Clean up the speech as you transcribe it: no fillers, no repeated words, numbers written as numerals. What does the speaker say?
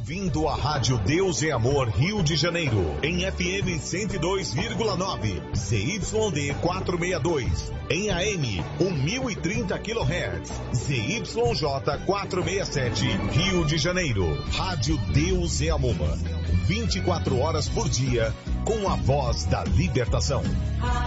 ouvindo a Rádio Deus é Amor Rio de Janeiro, em FM 102,9, ZYD 462, em AM 1030 kHz, ZYJ 467, Rio de Janeiro. Rádio Deus é Amor, 24 horas por dia, com a voz da libertação.